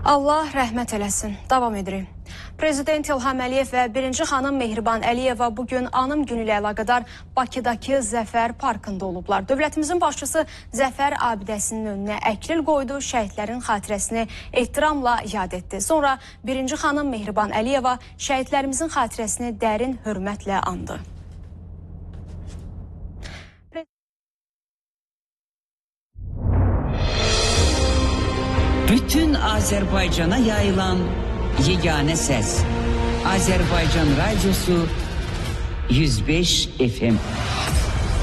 Allah rəhmət eləsin. Davam edirik. Prezident İlham Əliyev və 1-ci xanım Mehriban Əliyeva bugün anım günü ilə əlaqədar Bakıdakı Zəfər Parkında olublar. Dövlətimizin başçısı Zəfər abidəsinin önünə əklil qoydu, şəhidlərin xatirəsini ehtiramla yad etdi. Sonra 1-ci xanım Mehriban Əliyeva şəhidlərimizin xatirəsini dərin hörmətlə andı. Bütün Azərbaycana yayılan yeganə səs. Azərbaycan Radyosu 105 FM.